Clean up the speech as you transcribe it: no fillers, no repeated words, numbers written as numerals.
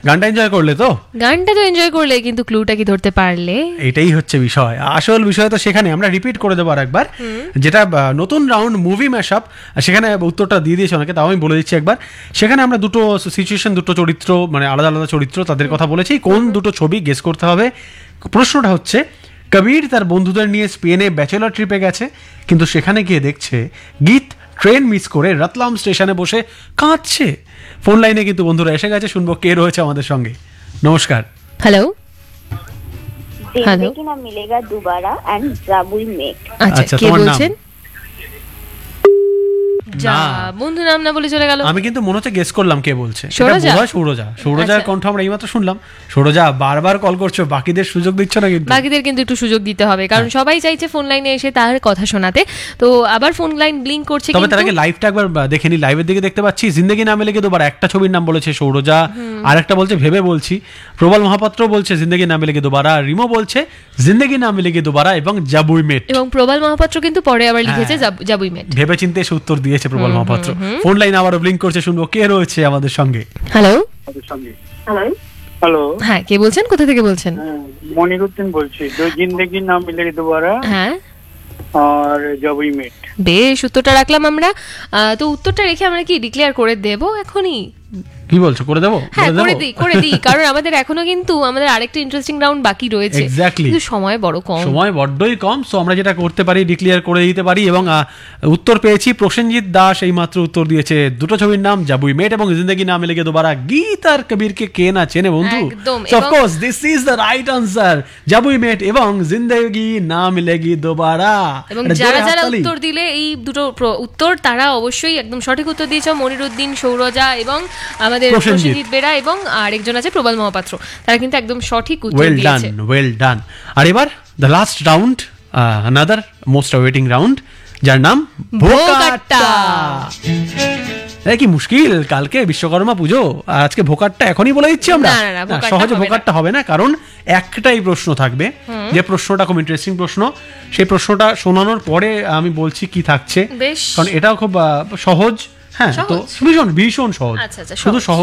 গানটা এনজয় করলে তো? গানটা তো এনজয় করলে, কিন্তু ক্লুটা কি ধরতে পারলে? এটাই হচ্ছে বিষয়, আসল বিষয় তো সেখানে। আমরা রিপিট করে দেবো আরেকবার, যেটা নতুন রাউন্ড মুভি ম্যাশআপ, সেখানে উত্তরটা দিয়ে দিয়েছে অনেকে, তাও আমি বলে দিচ্ছি একবার। সেখানে আমরা দুটো সিচুয়েশন, দুটো চরিত্র, মানে আলাদা আলাদা চরিত্র, তাদের কথা বলেছি। কোন দুটো ছবি গেস করতে হবে। প্রশ্নটা হচ্ছে, কবির তার বন্ধুদের নিয়ে স্পেনে ব্যাচেলর ট্রিপে গেছে, কিন্তু সেখানে গিয়ে দেখছে গীত ট্রেন মিস করে রতলাম স্টেশনে বসে কাঁদছে। ফোন লাইনে কিন্তু বন্ধুরা এসে গেছে, শুনবো কে রয়েছে আমাদের সঙ্গে। নমস্কার। হ্যালো। जिंदगी ना मिलेगा दोबारा एंड जाबुई मेट। আচ্ছা, কে বলছেন? যা বন্ধু নাম না বলে চলে গেল। আমি কিন্তু মনে হচ্ছে গেস করলাম কে বলছে। সৌরজা। সৌরজার কণ্ঠ আমরা এইমাত্র শুনলাম। সৌরজা বারবার কল করছো, বাকিদের সুযোগ দিচ্ছ না কিন্তু। বাকিদের কিন্তু একটু সুযোগ দিতে হবে, কারণ সবাই চাইছে ফোন লাইনে এসে তার কথা শোনাতে। তো আবার ফোন লাইন ব্লিঙ্ক করছে, তবে তার আগে লাইভটা একবার দেখে নি। লাইভের দিকে দেখতে পাচ্ছি জিন্দেগি না মিলেগি দোবারা, একটা ছবির নাম বলেছে সৌরজা, আর একটা বলছে ভেবে বলছি। প্রবল মহাপাত্র বলছে জিন্দেগি না মিলেগি দোবারা, রিমো বলছে জিন্দেগি না মিলেগি দোবারা এবং জাবুই মেট। এবং প্রবল মহাপাত্র কিন্তু পরে আবার লিখেছে জাবুই মেট। ভেবে চিন্তে এসে উত্তর দিয়েছে প্রবল মহাপাত্র। ফোন লাইন আবারও ব্লিঙ্ক করছে, শুনবো কে রয়েছে আমাদের সঙ্গে। হ্যালো। হ্যালো, হ্যাঁ, কে বলছেন, কোথা থেকে বলছেন? মনিরুদ্দিন বলছি। দো জিন্দেগি না মিলেগি দোবারা হ্যাঁ, আর জাবুই মেট। বেশ, উত্তরটা রাখলাম আমরা। তো উত্তরটা রেখে আমরা কি ডিক্লেয়ার করে দেব এখনই? কি বলছো, করে দেবো? হ্যাঁ, করে দিই, কারণ আমাদের এখনো কিন্তু আমাদের আরেকটা ইন্টারেস্টিং রাউন্ড বাকি রয়েছে। কিন্তু সময় বড় কম, সময় বড্ডই কম। সো আমরা যেটা করতে পারি, ডিক্লেয়ার করে দিতে পারি। এবং উত্তর পেয়েছি, প্রসেনজিৎ দাস এই মাত্র উত্তর দিয়েছে। দুটো ছবির নাম জাবুই মেট এবং জিন্দেগি না মিলেগি দোবারা। গীত আর কবিরকে কে না চেনে বন্ধু? Of course this is the right answer, Jab We মেট এবং জিন্দেগি না মিলেগি দোবারা। এবং যারা যারা উত্তর দিলে এই দুটো উত্তর, তারা অবশ্যই একদম সঠিক উত্তর দিয়েছে। মনিরুদ্দিন, সৌরজা এবং আমাদের প্রসেনজিৎ বেরা এবং আরেকজন আছে প্রবল মহাপাত্র, তারা কিন্তু একদম সঠিক উত্তর দিয়েছে। Well done. আর এবার the last round, another most awaiting round, যার নাম ভোকাট্টা। কি মুশকিল, কালকে বিশ্বকর্মা পুজো, আজকে ভোকাট্টা এখনই বলে দিচ্ছি আমরা। সহজে ভোকাট্টা হবে না, কারণ একটাই প্রশ্ন থাকবে, যে প্রশ্নটা খুব ইন্টারেস্টিং প্রশ্ন। সেই প্রশ্নটা শোনানোর পরে আমি বলছি কি থাকছে, কারণ এটাও খুব সহজ। হ্যাঁ, তো ভীষণ ভীষণ সহজ, শুধু সহজ